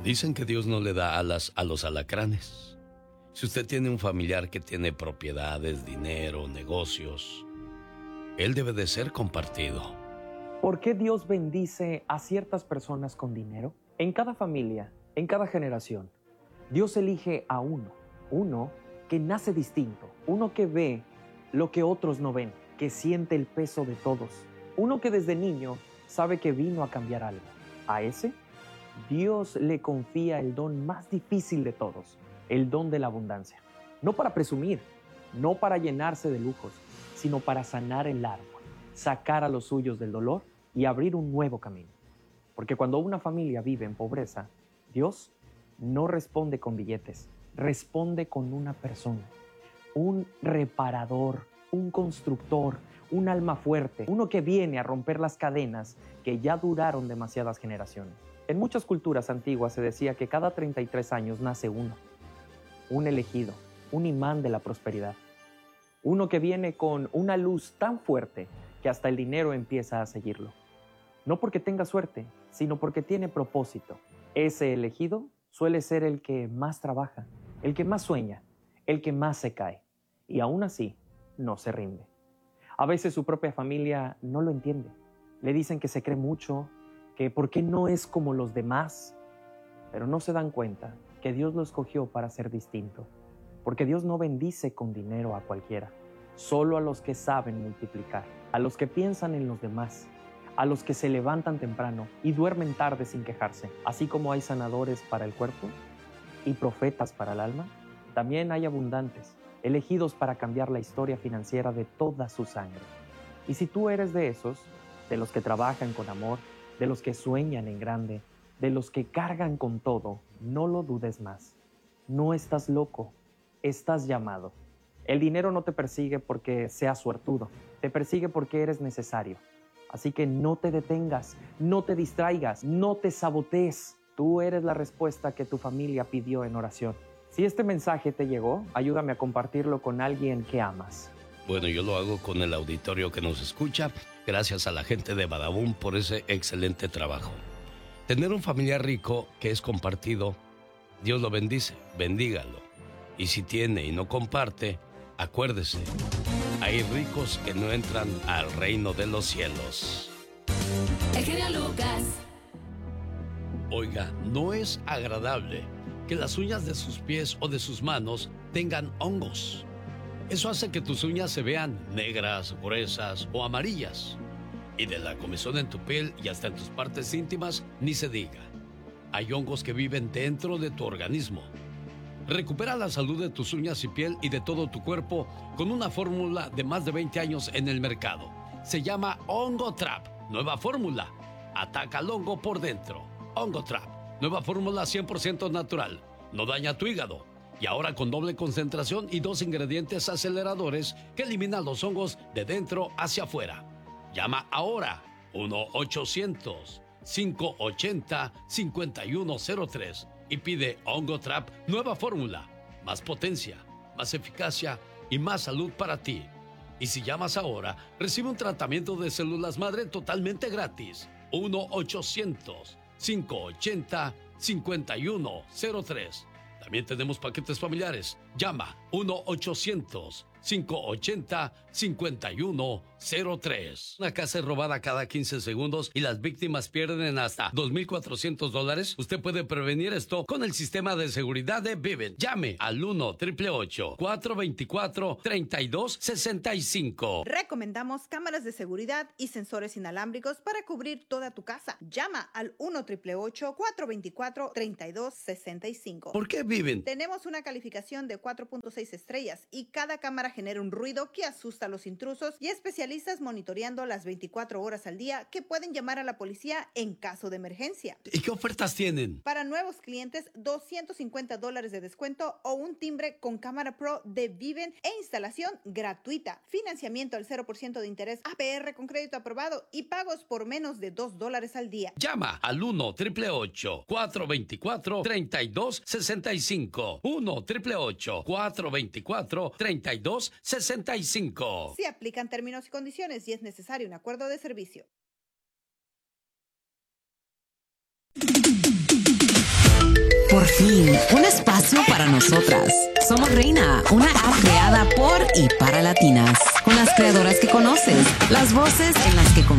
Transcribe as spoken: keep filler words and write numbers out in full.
Dicen que Dios no le da alas a los alacranes. Si usted tiene un familiar que tiene propiedades, dinero, negocios, él debe de ser compartido. ¿Por qué Dios bendice a ciertas personas con dinero? En cada familia, en cada generación, Dios elige a uno, uno que nace distinto, uno que ve lo que otros no ven, que siente el peso de todos, uno que desde niño sabe que vino a cambiar algo. A ese, Dios le confía el don más difícil de todos, el don de la abundancia. No para presumir, no para llenarse de lujos, sino para sanar el árbol, sacar a los suyos del dolor y abrir un nuevo camino. Porque cuando una familia vive en pobreza, Dios no responde con billetes, responde con una persona, un reparador, un constructor, un alma fuerte, uno que viene a romper las cadenas que ya duraron demasiadas generaciones. En muchas culturas antiguas se decía que cada treinta y tres años nace uno, un elegido, un imán de la prosperidad, uno que viene con una luz tan fuerte que hasta el dinero empieza a seguirlo. No porque tenga suerte, sino porque tiene propósito. Ese elegido suele ser el que más trabaja, el que más sueña, el que más se cae, y aún así no se rinde. A veces su propia familia no lo entiende. Le dicen que se cree mucho, que por qué no es como los demás, pero no se dan cuenta que Dios lo escogió para ser distinto, porque Dios no bendice con dinero a cualquiera, solo a los que saben multiplicar, a los que piensan en los demás, a los que se levantan temprano y duermen tarde sin quejarse. Así como hay sanadores para el cuerpo y profetas para el alma, también hay abundantes, elegidos para cambiar la historia financiera de toda su sangre. Y si tú eres de esos, de los que trabajan con amor, de los que sueñan en grande, de los que cargan con todo, no lo dudes más. No estás loco, estás llamado. El dinero no te persigue porque seas suertudo, te persigue porque eres necesario. Así que no te detengas, no te distraigas, no te sabotees. Tú eres la respuesta que tu familia pidió en oración. Si este mensaje te llegó, ayúdame a compartirlo con alguien que amas. Bueno, yo lo hago con el auditorio que nos escucha. Gracias a la gente de Badabun por ese excelente trabajo. Tener un familiar rico que es compartido, Dios lo bendice, bendígalo. Y si tiene y no comparte, acuérdese, hay ricos que no entran al reino de los cielos. El genio Lucas. Oiga, no es agradable que las uñas de sus pies o de sus manos tengan hongos. Eso hace que tus uñas se vean negras, gruesas o amarillas. Y de la comezón en tu piel y hasta en tus partes íntimas, ni se diga. Hay hongos que viven dentro de tu organismo. Recupera la salud de tus uñas y piel y de todo tu cuerpo con una fórmula de más de veinte años en el mercado. Se llama Hongo Trap. Nueva fórmula. Ataca al hongo por dentro. Hongo Trap. Nueva fórmula cien por ciento natural. No daña tu hígado. Y ahora con doble concentración y dos ingredientes aceleradores que eliminan los hongos de dentro hacia afuera. Llama ahora uno ochocientos, cinco ochenta, cincuenta y uno cero tres y pide Hongo Trap nueva fórmula. Más potencia, más eficacia y más salud para ti. Y si llamas ahora, recibe un tratamiento de células madre totalmente gratis. uno ochocientos, cinco ochenta, cincuenta y uno cero tres. También tenemos paquetes familiares. Llama uno ochocientos, cinco ochenta, cincuenta y uno cero tres. Una casa es robada cada quince segundos y las víctimas pierden hasta dos mil cuatrocientos dólares. Usted puede prevenir esto con el sistema de seguridad de Vivint. Llame al uno, ocho ocho ocho, cuatro dos cuatro, tres dos seis cinco. Recomendamos cámaras de seguridad y sensores inalámbricos para cubrir toda tu casa. Llama al uno, ocho ocho ocho, cuatro dos cuatro, tres dos seis cinco. ¿Por qué Vivint? Tenemos una calificación de cuatro punto seis estrellas y cada cámara genera un ruido que asusta a los intrusos y especialistas monitoreando las veinticuatro horas al día que pueden llamar a la policía en caso de emergencia. ¿Y qué ofertas tienen? Para nuevos clientes, doscientos cincuenta dólares de descuento o un timbre con cámara pro de Vivint e instalación gratuita. Financiamiento al cero por ciento de interés A P R con crédito aprobado y pagos por menos de dos dólares al día. Llama al uno, ocho ocho ocho, cuatro dos cuatro, tres dos seis cinco. uno, ocho ocho ocho, cuatro dos cuatro, tres dos seis cinco. Se aplican términos y condiciones y es necesario un acuerdo de servicio. Por fin, un espacio para nosotras. Somos Reina, una app creada por y para latinas, con las creadoras que conoces, las voces en las que confías.